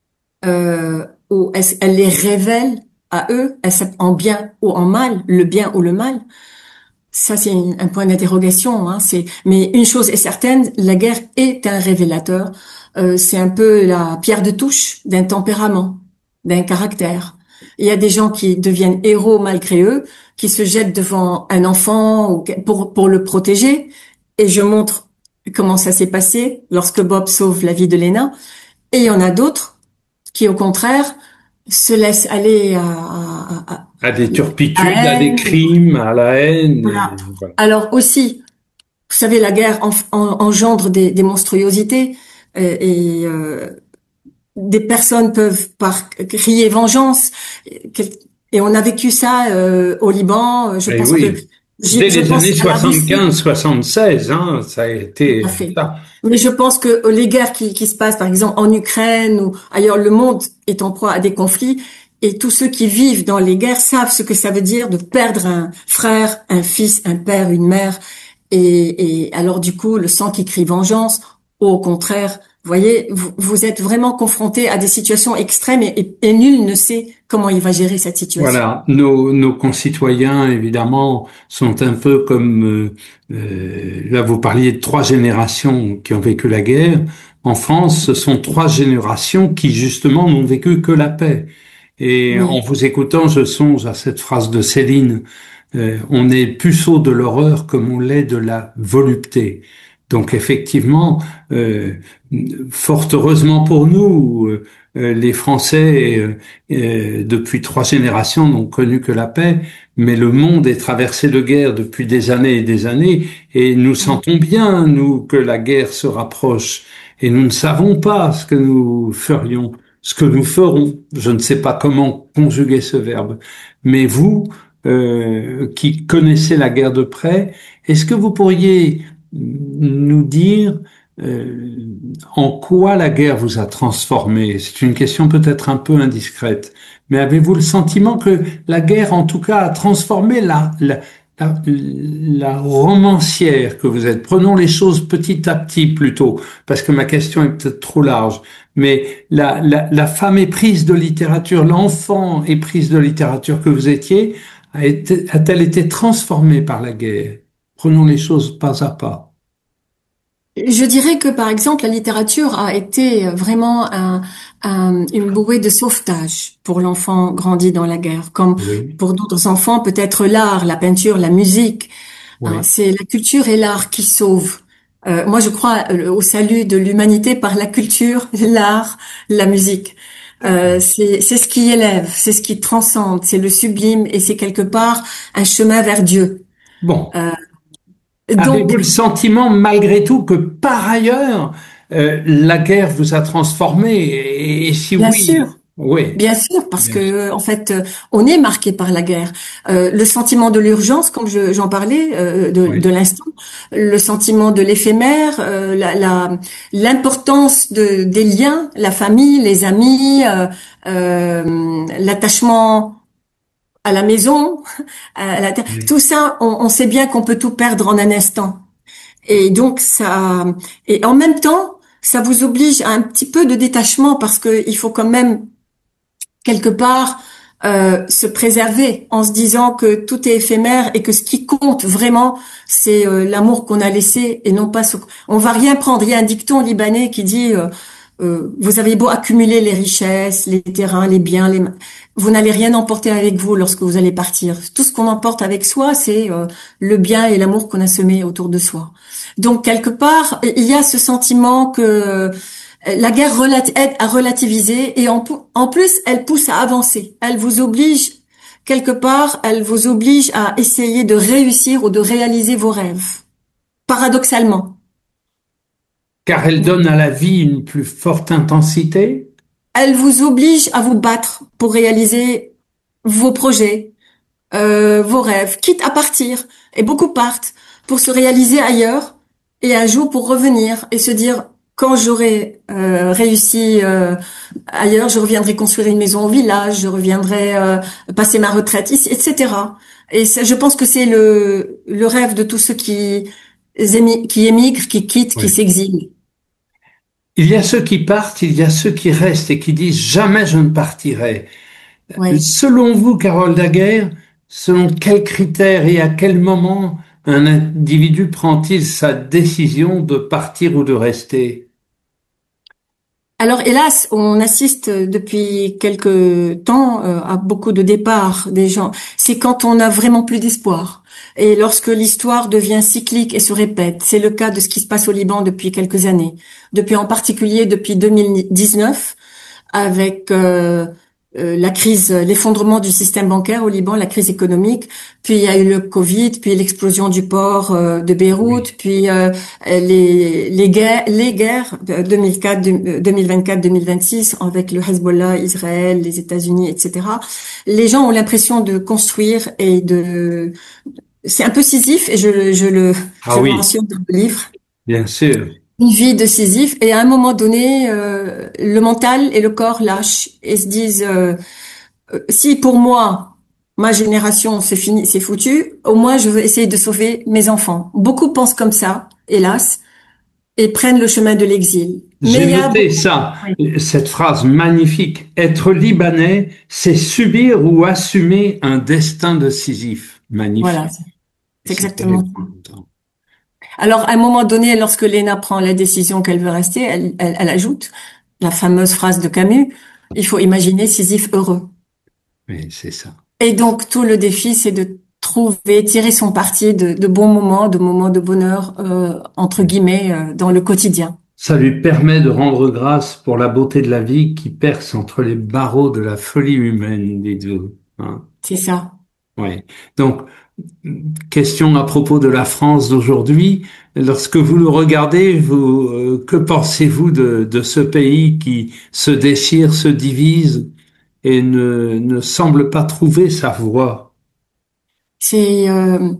A: ou est-ce qu'elle les révèle à eux, en bien ou en mal, le bien ou le mal? Ça, c'est un point d'interrogation, hein. Mais une chose est certaine, la guerre est un révélateur. C'est un peu la pierre de touche d'un tempérament, d'un caractère. Il y a des gens qui deviennent héros malgré eux, qui se jettent devant un enfant pour le protéger. Et je montre comment ça s'est passé lorsque Bob sauve la vie de Lena. Et il y en a d'autres qui, au contraire, se laissent aller
B: À des
A: à
B: turpitudes, à des
A: elle.
B: crimes, à la haine,
A: Voilà.
B: et voilà.
A: Alors aussi, vous savez, la guerre engendre des monstruosités des personnes peuvent par crier vengeance. Quel- Et on a vécu ça au Liban. Je
B: Et
A: pense que
B: oui, dès
A: je
B: les
A: pense
B: années
A: à la Russie.
B: 75-76, hein, ça a
A: Tout
B: été
A: à fait.
B: ça.
A: Mais je pense que les guerres qui se passent, par exemple, en Ukraine ou ailleurs, le monde est en proie à des conflits. Et tous ceux qui vivent dans les guerres savent ce que ça veut dire de perdre un frère, un fils, un père, une mère. Et alors, du coup, le sang qui crie vengeance, ou au contraire, vous voyez, vous êtes vraiment confronté à des situations extrêmes et nul ne sait comment il va gérer cette situation.
B: Voilà, nos concitoyens, évidemment, sont un peu comme, là vous parliez de trois générations qui ont vécu la guerre. En France, ce sont trois générations qui, justement, n'ont vécu que la paix. Et en
A: Oui.
B: vous écoutant, je songe à cette phrase de Céline, on est puceau de l'horreur comme on l'est de la volupté. Donc effectivement, fort heureusement pour nous, les Français, depuis trois générations, n'ont connu que la paix, mais le monde est traversé de guerre depuis des années et des années, et nous sentons bien, nous, que la guerre se rapproche, et nous ne savons pas ce que nous ferions, ce que nous ferons. Je ne sais pas comment conjuguer ce verbe, mais vous, qui connaissez la guerre de près, est-ce que vous pourriez nous dire en quoi la guerre vous a transformé? C'est une question peut-être un peu indiscrète, mais avez-vous le sentiment que la guerre, en tout cas, a transformé la romancière que vous êtes? Prenons les choses petit à petit plutôt, parce que ma question est peut-être trop large, mais la femme éprise de littérature, l'enfant éprise de littérature que vous étiez, a-t-elle été transformée par la guerre? Prenons les choses pas à pas.
A: Je dirais que, par exemple, la littérature a été vraiment une bouée de sauvetage pour l'enfant grandi dans la guerre, comme
B: Oui,
A: pour d'autres enfants, peut-être l'art, la peinture, la musique. Hein,
B: oui.
A: c'est la culture et l'art qui sauvent. Moi, je crois au salut de l'humanité par la culture, l'art, la musique. C'est ce qui élève, c'est ce qui transcende, c'est le sublime et c'est quelque part un chemin vers Dieu.
B: Bon.
A: Euh,
B: Avez-vous
A: donc,
B: le sentiment, malgré tout, que par ailleurs, la guerre vous a transformé? Et si
A: bien
B: oui,
A: sûr.
B: Oui,
A: Bien sûr, parce
B: bien sûr.
A: que en fait, on est marqué par la guerre. Le sentiment de l'urgence, comme j'en parlais de
B: Oui,
A: l'instant, le sentiment de l'éphémère, l'importance des liens, la famille, les amis, l'attachement à la maison,
B: oui.
A: tout ça, on sait bien qu'on peut tout perdre en un instant. Et donc et en même temps, ça vous oblige à un petit peu de détachement parce que il faut quand même quelque part se préserver en se disant que tout est éphémère et que ce qui compte vraiment, c'est l'amour qu'on a laissé et non pas ce... On va rien prendre. Il y a un dicton libanais qui dit vous avez beau accumuler les richesses, les terrains, les biens, vous n'allez rien emporter avec vous lorsque vous allez partir. Tout ce qu'on emporte avec soi, c'est le bien et l'amour qu'on a semé autour de soi. Donc quelque part, il y a ce sentiment que la guerre aide à relativiser et en plus, elle pousse à avancer. Elle vous oblige, quelque part, elle vous oblige à essayer de réussir ou de réaliser vos rêves. Paradoxalement.
B: Car elle donne à la vie une plus forte intensité.
A: Elle vous oblige à vous battre pour réaliser vos projets, vos rêves, quitte à partir. Et beaucoup partent pour se réaliser ailleurs et un jour pour revenir et se dire, quand j'aurai réussi ailleurs, je reviendrai construire une maison au village, je reviendrai passer ma retraite ici, etc. Et je pense que c'est le rêve de tous ceux qui émigrent, qui quittent, qui
B: Oui.
A: s'exilent.
B: Il y a ceux qui partent, il y a ceux qui restent et qui disent jamais je ne partirai.
A: Oui.
B: Selon vous, Carole Daguerre, selon quels critères et à quel moment un individu prend-il sa décision de partir ou de rester?
A: Alors hélas, on assiste depuis quelque temps à beaucoup de départs des gens. C'est quand on n'a vraiment plus d'espoir. Et lorsque l'histoire devient cyclique et se répète, c'est le cas de ce qui se passe au Liban depuis quelques années. Depuis en particulier depuis 2019, avec la crise, l'effondrement du système bancaire au Liban, la crise économique, puis il y a eu le Covid, puis l'explosion du port de
B: Oui.
A: Beyrouth, puis les guerres de 2004, 2024, 2026 avec le Hezbollah, Israël, les États-Unis, etc. Les gens ont l'impression de construire c'est un peu Sisyphe et
B: Ah
A: je le
B: oui,
A: mentionne dans le livre.
B: bien sûr.
A: Une vie de Sisyphe et à un moment donné, le mental et le corps lâchent et se disent si pour moi, ma génération, c'est fini, c'est foutu, au moins je veux essayer de sauver mes enfants. Beaucoup pensent comme ça, hélas, et prennent le chemin de l'exil. Mais
B: J'ai
A: il y a
B: noté
A: beaucoup...
B: ça,
A: Oui,
B: cette phrase magnifique. Être libanais, c'est subir ou assumer un destin de Sisyphe.
A: voilà,
B: Magnifique. Et
A: c'est
B: c'est
A: exactement ça.
B: terrible en même temps.
A: Alors, à un moment donné, lorsque Léna prend la décision qu'elle veut rester, elle ajoute la fameuse phrase de Camus, il faut imaginer Sisyphe heureux.
B: Oui, c'est ça.
A: Et donc, tout le défi, c'est de trouver, tirer son parti de bons moments, de moments de bonheur, entre guillemets, dans le quotidien.
B: Ça lui permet de rendre grâce pour la beauté de la vie qui perce entre les barreaux de la folie humaine, dites-vous. Hein.
A: C'est ça.
B: Ouais. Donc, question à propos de la France d'aujourd'hui. Lorsque vous le regardez, que pensez-vous de ce pays qui se déchire, se divise et ne semble pas trouver sa voie?
A: C'est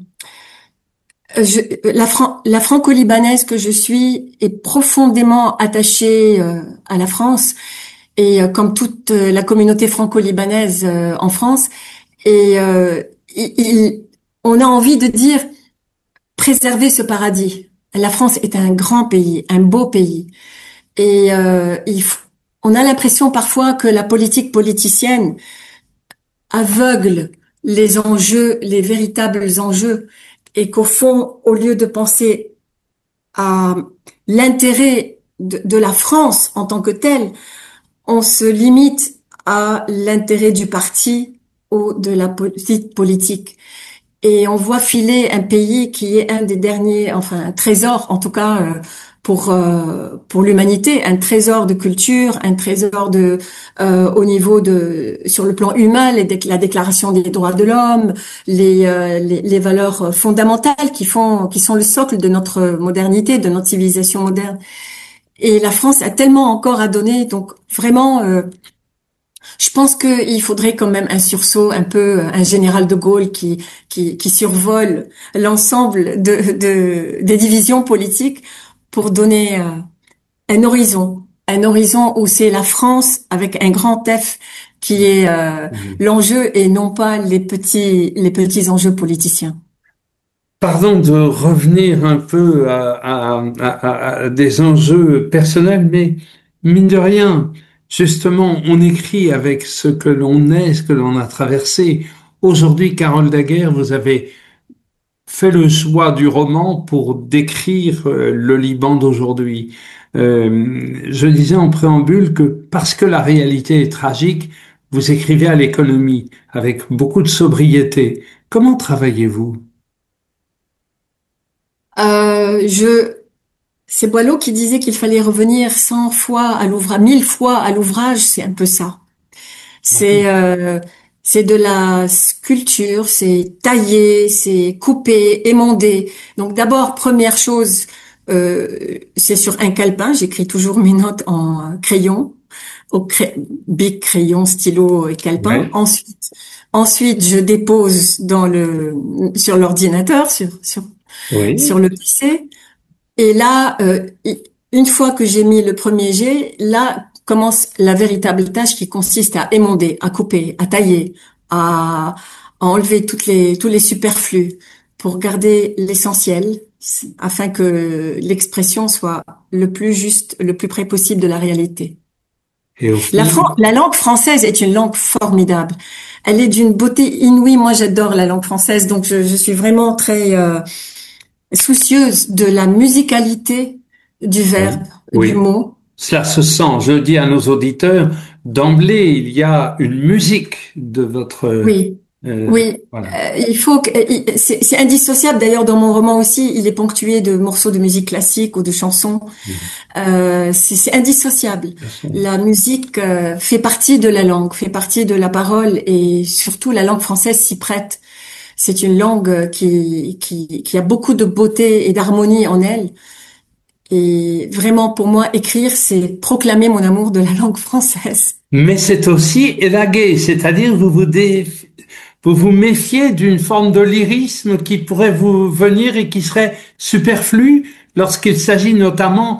A: la franco-libanaise que je suis est profondément attachée à la France et comme toute la communauté franco-libanaise en France. Et on a envie de dire préserver ce paradis. La France est un grand pays, un beau pays. Et on a l'impression parfois que la politique politicienne aveugle les enjeux, les véritables enjeux, et qu'au fond, au lieu de penser à l'intérêt de la France en tant que telle, on se limite à l'intérêt du parti ou de la politique. Et on voit filer un pays qui est un des derniers, enfin un trésor en tout cas pour l'humanité, un trésor de culture, un trésor au niveau de sur le plan humain, la Déclaration des droits de l'homme, les valeurs fondamentales qui sont le socle de notre modernité, de notre civilisation moderne. Et la France a tellement encore à donner, donc vraiment Je pense qu'il faudrait quand même un sursaut, un peu un général de Gaulle qui survole l'ensemble des divisions politiques pour donner un horizon où c'est la France avec un grand F qui est
B: Mhm.
A: l'enjeu et non pas les petits enjeux politiciens.
B: Pardon de revenir un peu à des enjeux personnels, mais mine de rien, justement, on écrit avec ce que l'on est, ce que l'on a traversé. Aujourd'hui, Carole Daguerre, vous avez fait le choix du roman pour décrire le Liban d'aujourd'hui. Je disais en préambule que parce que la réalité est tragique, vous écrivez à l'économie avec beaucoup de sobriété. Comment travaillez-vous?
A: Je C'est Boileau qui disait qu'il fallait revenir 100 fois à l'ouvrage, 1000 fois à l'ouvrage, c'est un peu ça. C'est euh, c'est de la sculpture, c'est tailler, c'est couper, émonder. Donc d'abord, première chose, c'est sur un calepin. J'écris toujours mes notes en crayon, bic, crayon, stylo et calepin.
B: Ouais.
A: Ensuite, je dépose sur l'ordinateur, sur
B: Oui.
A: le PC. Et là, une fois que j'ai mis le premier jet, là commence la véritable tâche qui consiste à émonder, à couper, à tailler, à enlever tous les superflus pour garder l'essentiel, afin que l'expression soit le plus juste, le plus près possible de la réalité.
B: Et au fond,
A: La langue française est une langue formidable. Elle est d'une beauté inouïe. Moi, j'adore la langue française, donc je suis vraiment très soucieuse de la musicalité du
B: oui,
A: verbe, du
B: oui,
A: mot.
B: cela se sent. Je dis à nos auditeurs, d'emblée, il y a une musique de votre...
A: Oui,
B: euh,
A: oui.
B: voilà.
A: Il faut que c'est indissociable. D'ailleurs, dans mon roman aussi, il est ponctué de morceaux de musique classique ou de chansons.
B: Mhm.
A: C'est indissociable.
B: Ce sont-
A: La musique fait partie de la langue, fait partie de la parole et surtout la langue française s'y prête. C'est une langue qui a beaucoup de beauté et d'harmonie en elle. Et vraiment, pour moi, écrire, c'est proclamer mon amour de la langue française.
B: Mais c'est aussi élaguer, c'est-à-dire vous vous méfiez d'une forme de lyrisme qui pourrait vous venir et qui serait superflu lorsqu'il s'agit notamment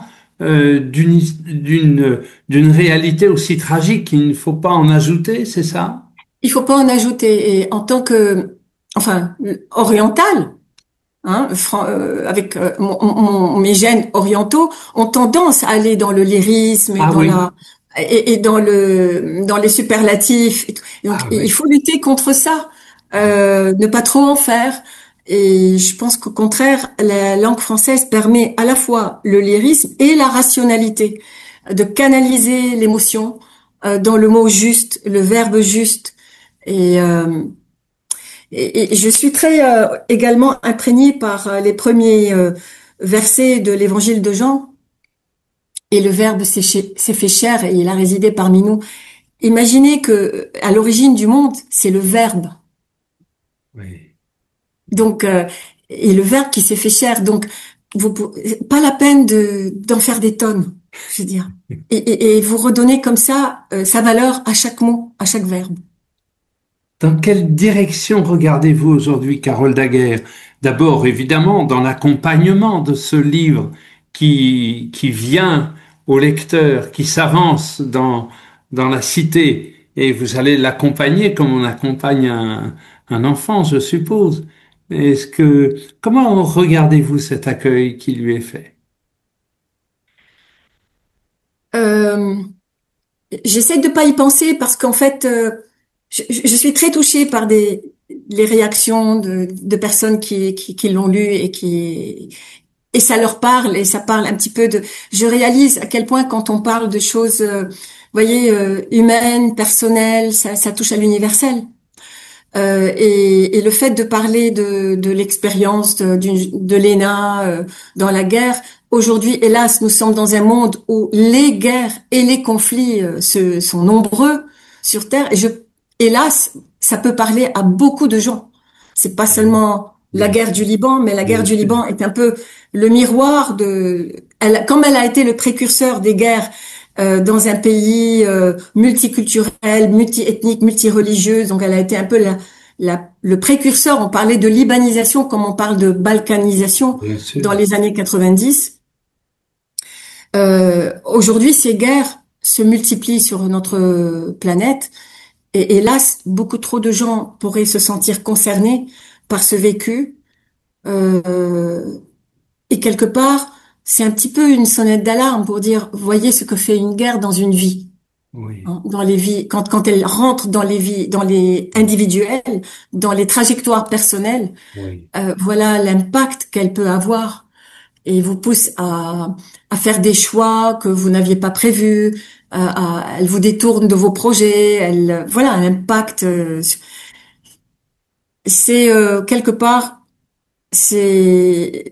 B: d'une réalité aussi tragique qu'il ne faut pas en ajouter, c'est ça?
A: Il faut pas en ajouter. Et en tant que, enfin, oriental, hein, avec mes gènes orientaux, ont tendance à aller dans le lyrisme et
B: Ah oui,
A: et dans les superlatifs. Et tout. Et donc,
B: ah
A: il
B: oui.
A: faut lutter contre ça, ne pas trop en faire. Et je pense qu'au contraire, la langue française permet à la fois le lyrisme et la rationalité, de canaliser l'émotion dans le mot juste, le verbe juste. Et, euh, et je suis très également imprégnée par les premiers versets de l'Évangile de Jean. Et le Verbe s'est fait chair et il a résidé parmi nous. Imaginez que à l'origine du monde, c'est le Verbe.
B: Oui.
A: Donc et le Verbe qui s'est fait chair. Donc pas la peine d'en faire des tonnes, je veux dire. Et vous redonnez comme ça sa valeur à chaque mot, à chaque verbe.
B: Dans quelle direction regardez-vous aujourd'hui, Carole Daguerre? D'abord, évidemment, dans l'accompagnement de ce livre qui vient au lecteur, qui s'avance dans la cité, et vous allez l'accompagner comme on accompagne un enfant, je suppose. Comment regardez-vous cet accueil qui lui est fait?
A: Euh, J'essaie de pas y penser parce qu'en fait, je suis très touchée par les réactions de personnes qui l'ont lu et ça leur parle et ça parle un petit peu de. Je réalise à quel point quand on parle de choses, vous voyez, humaines, personnelles, ça touche à l'universel. Et le fait de parler de l'expérience de l'ENA dans la guerre, aujourd'hui, hélas, nous sommes dans un monde où les guerres et les conflits sont nombreux sur Terre. Hélas, ça peut parler à beaucoup de gens. C'est pas seulement la
B: Bien
A: guerre
B: sûr,
A: du Liban, mais la guerre
B: bien
A: du
B: sûr.
A: Liban est un peu le miroir comme elle a été le précurseur des guerres dans un pays multiculturel, multiethnique, multireligieux. Donc elle a été un peu le précurseur. On parlait de libanisation comme on parle de balkanisation
B: bien
A: dans
B: sûr.
A: les années 90. Aujourd'hui, ces guerres se multiplient sur notre planète et hélas, beaucoup trop de gens pourraient se sentir concernés par ce vécu. Euh, et quelque part, c'est un petit peu une sonnette d'alarme pour dire, voyez ce que fait une guerre dans une vie,
B: Oui,
A: hein, dans les vies, quand elle rentre dans les vies, dans les individuels, dans les trajectoires personnelles,
B: oui,
A: voilà l'impact qu'elle peut avoir et vous pousse à faire des choix que vous n'aviez pas prévus. Elle vous détourne de vos projets. Elle, voilà, un impact. C'est quelque part, c'est,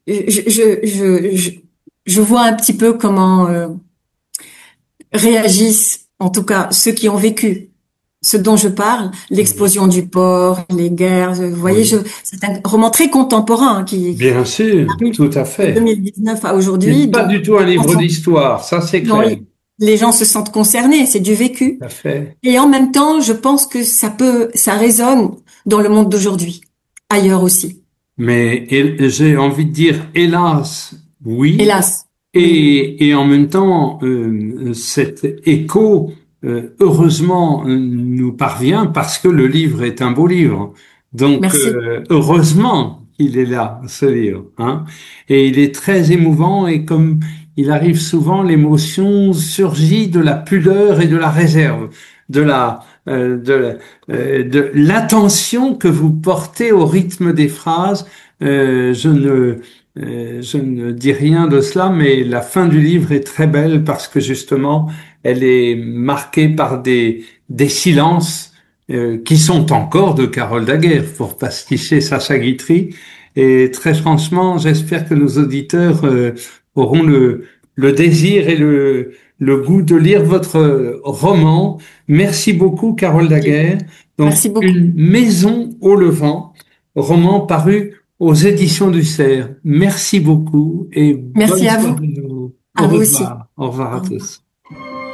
A: je vois un petit peu comment réagissent, en tout cas ceux qui ont vécu ce dont je parle,
B: oui,
A: l'explosion du port, les guerres. Vous voyez,
B: oui.
A: c'est un roman très contemporain, hein, qui
B: Bien sûr,
A: arrive
B: tout à
A: de
B: fait.
A: 2019 à
B: Mais
A: aujourd'hui.
B: pas
A: Donc
B: du tout un
A: les gens
B: livre
A: sont,
B: d'histoire, ça c'est
A: non,
B: clair.
A: les gens se sentent concernés, c'est du
B: Tout
A: vécu.
B: à fait.
A: Et en même temps, je pense que ça résonne dans le monde d'aujourd'hui, ailleurs aussi.
B: Mais j'ai envie de dire, hélas, oui.
A: Hélas, oui,
B: Et en même temps, cet écho, heureusement, nous parvient parce que le livre est un beau livre. Donc,
A: merci.
B: heureusement qu'il est là, ce livre, hein. Et il est très émouvant et comme il arrive souvent, l'émotion surgit de la pudeur et de la réserve, de de l'attention que vous portez au rythme des phrases. Je ne dis rien de cela, mais la fin du livre est très belle parce que justement, elle est marquée par des silences qui sont encore de Carole Daguerre, pour pasticher Sacha Guitry. Et très franchement, j'espère que nos auditeurs auront le désir et le goût de lire votre roman. Merci beaucoup, Carole Daguerre. Donc,
A: Merci beaucoup.
B: Une maison au Levant, roman paru aux éditions du Cerf. Merci beaucoup et
A: Merci
B: bonne
A: à vous,
B: soirée à vous. Au
A: à vous aussi.
B: revoir. Au revoir
A: Au
B: à
A: revoir.
B: tous.